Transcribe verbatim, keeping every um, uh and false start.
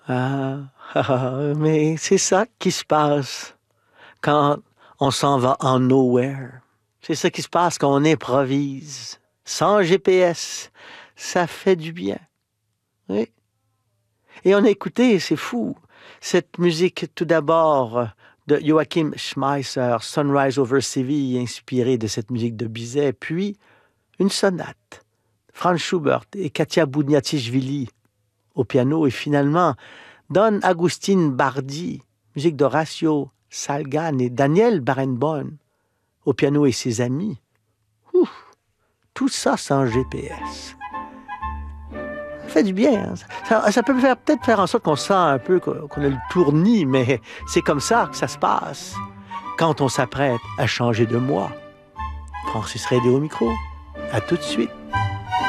Ah, ah, ah, mais c'est ça qui se passe quand on s'en va en nowhere. C'est ça qui se passe quand on improvise, sans G P S. Ça fait du bien. Oui. Et on a écouté, c'est fou, cette musique tout d'abord de Joachim Schmeisser, Sunrise over Séville, inspirée de cette musique de Bizet, puis une sonate, Franz Schubert et Katia Boudniatichvili au piano, et finalement Don Agustin Bardi, musique d'Horacio Salgan et Daniel Barenboim au piano et ses amis. Ouf, tout ça sans G P S. Ça fait du bien. Hein. Ça, ça peut faire, peut-être faire en sorte qu'on sent un peu qu'on a le tournis, mais c'est comme ça que ça se passe quand on s'apprête à changer de moi. Francis Redé au micro. À tout de suite.